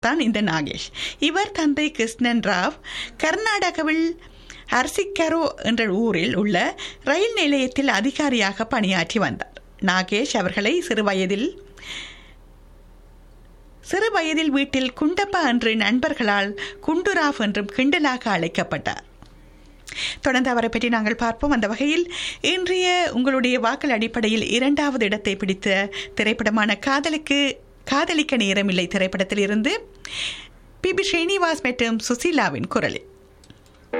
தான் இந்த நாகேஷ். இவர் தந்தை கிருஷ்ணன் ராவ் கர்நாடகாவில் அர்சிக்கரோ என்ற ஊரில் உள்ள ரயில் நிலையத்தில் அதிகாரியாக பணியாற்றி வந்தார். நாகேஷ் அவர்களை சிறுவயதில் வீட்டில் குண்டப்பா என்று நண்பர்களால் குண்டுராவ் என்றும் கிண்டலாக அழைக்கப்பட்டார். தொடர்ந்து அவரை பற்றி நாங்கள் பார்ப்போம். அந்த வகையில் இன்றைய உங்களுடைய வாக்கள் அடிப்படையில் 2வது இடத்தை பிடித்த திரைப்படமான காதலிக்க நேரமில்லை திரைப்படத்தில் இருந்து பி.பி. ஸ்ரீனிவாஸ் மற்றும் சுசீலாவின் குரலில்